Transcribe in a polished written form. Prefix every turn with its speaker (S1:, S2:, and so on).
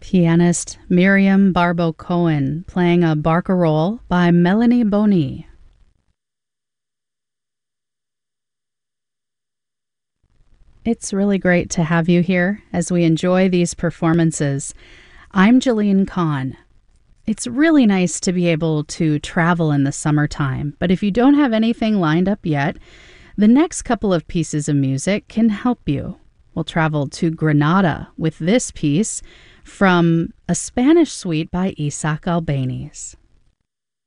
S1: Pianist Miriam Barbeau-Cohen playing a barcarolle by Melanie Boni. It's really great to have you here as we enjoy these performances. I'm Jeline Kahn. It's really nice to be able to travel in the summertime, but if you don't have anything lined up yet, the next couple of pieces of music can help you. We'll travel to Granada with this piece from a Spanish suite by Isaac Albéniz.